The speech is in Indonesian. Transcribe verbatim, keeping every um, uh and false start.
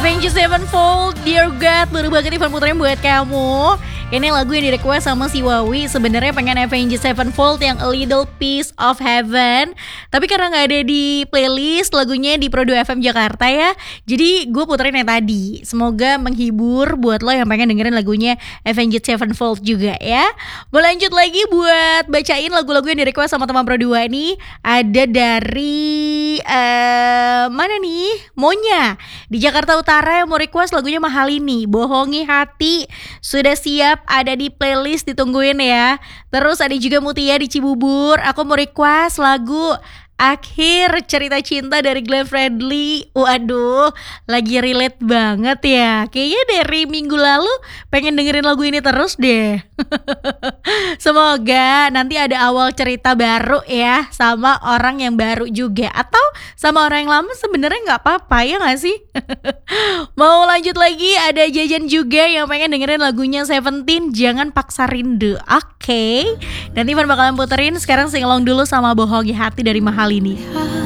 Avenged Sevenfold, Dear God, baru banget Ivan puterin buat kamu. Ini lagu yang di-request sama si Wawi. Sebenarnya pengen Avenged Sevenfold yang A Little Piece of Heaven, tapi karena gak ada di playlist lagunya di Pro dua F M Jakarta ya, jadi gue puterin yang tadi. Semoga menghibur buat lo yang pengen dengerin lagunya Avenged Sevenfold juga ya. Mau lanjut lagi buat bacain lagu-lagu yang di-request sama teman Pro dua nih. Ada dari uh, mana nih? Monya di Jakarta Utara yang mau request lagunya Mahal Ini, Bohongi Hati. Sudah siap ada di playlist, ditungguin ya. Terus ada juga Mutia di Cibubur, aku mau request lagu Akhir Cerita Cinta dari Glenn Fredly. Waduh, lagi relate banget ya. Kayaknya dari minggu lalu pengen dengerin lagu ini terus deh. Semoga nanti ada awal cerita baru ya, sama orang yang baru juga, atau sama orang yang lama sebenarnya nggak apa-apa ya nggak sih? Mau lanjut lagi, ada Jajan juga yang pengen dengerin lagunya Seventeen, Jangan Paksa Rindu. Oke, okay. Nanti Ivan bakalan puterin. Sekarang sing along dulu sama Bohongi Hati dari Mahal Ini.